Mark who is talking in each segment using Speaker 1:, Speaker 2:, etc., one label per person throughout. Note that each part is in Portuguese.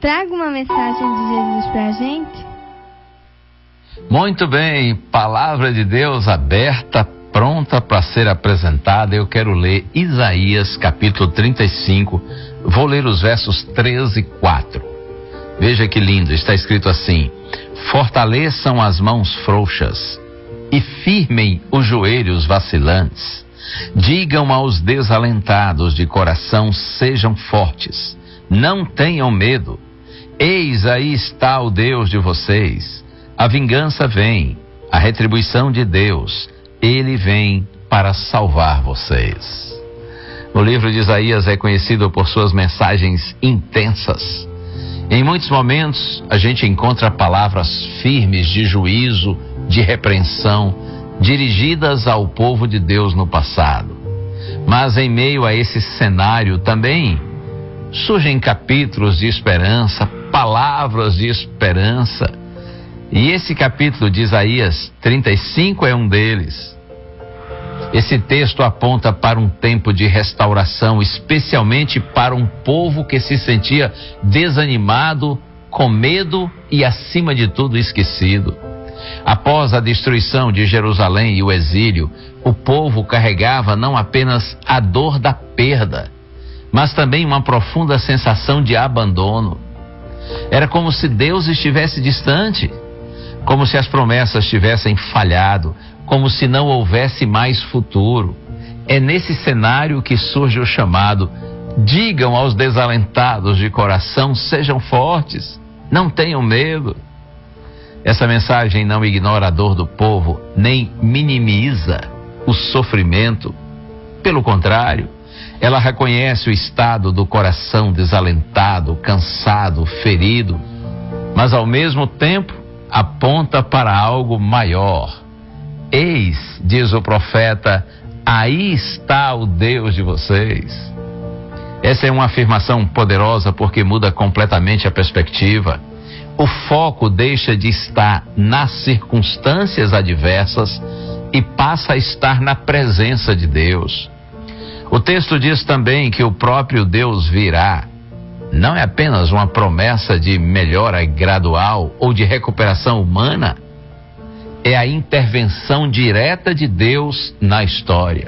Speaker 1: traga uma mensagem de Jesus pra gente.
Speaker 2: Muito bem, palavra de Deus aberta, pronta para ser apresentada. Eu quero ler Isaías capítulo 35, vou ler os versos 13 e 4. Veja que lindo, está escrito assim: fortaleçam as mãos frouxas e firmem os joelhos vacilantes. Digam aos desalentados de coração: sejam fortes, não tenham medo. Eis aí está o Deus de vocês. A vingança vem, a retribuição de Deus, Ele vem para salvar vocês. O livro de Isaías é conhecido por suas mensagens intensas. Em muitos momentos, a gente encontra palavras firmes de juízo, de repreensão, dirigidas ao povo de Deus no passado. Mas em meio a esse cenário também surgem capítulos de esperança, palavras de esperança. E esse capítulo de Isaías 35 é um deles. Esse texto aponta para um tempo de restauração, especialmente para um povo que se sentia desanimado, com medo e, acima de tudo, esquecido. Após a destruição de Jerusalém e o exílio, o povo carregava não apenas a dor da perda, mas também uma profunda sensação de abandono. Era como se Deus estivesse distante, como se as promessas tivessem falhado, como se não houvesse mais futuro. É nesse cenário que surge o chamado: digam aos desalentados de coração: sejam fortes, não tenham medo. Essa mensagem não ignora a dor do povo, nem minimiza o sofrimento. Pelo contrário, ela reconhece o estado do coração desalentado, cansado, ferido, mas ao mesmo tempo aponta para algo maior. Eis, diz o profeta, aí está o Deus de vocês. Essa é uma afirmação poderosa porque muda completamente a perspectiva. O foco deixa de estar nas circunstâncias adversas e passa a estar na presença de Deus. O texto diz também que o próprio Deus virá. Não é apenas uma promessa de melhora gradual ou de recuperação humana. É a intervenção direta de Deus na história.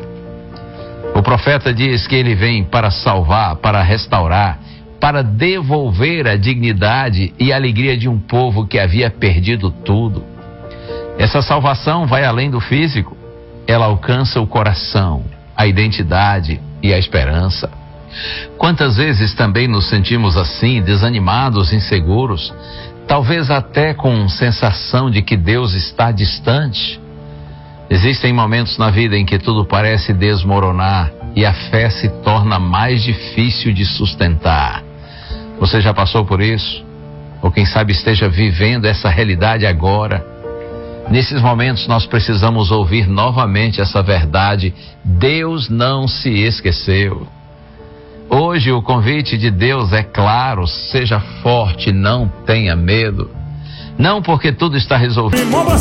Speaker 2: O profeta diz que ele vem para salvar, para restaurar, para devolver a dignidade e a alegria de um povo que havia perdido tudo. Essa salvação vai além do físico. Ela alcança o coração, a identidade e a esperança. Quantas vezes também nos sentimos assim, desanimados, inseguros, talvez até com sensação de que Deus está distante? Existem momentos na vida em que tudo parece desmoronar e a fé se torna mais difícil de sustentar. Você já passou por isso? Ou quem sabe esteja vivendo essa realidade agora? Nesses momentos nós precisamos ouvir novamente essa verdade: Deus não se esqueceu. Hoje o convite de Deus é claro: seja forte, não tenha medo. Não porque tudo está resolvido.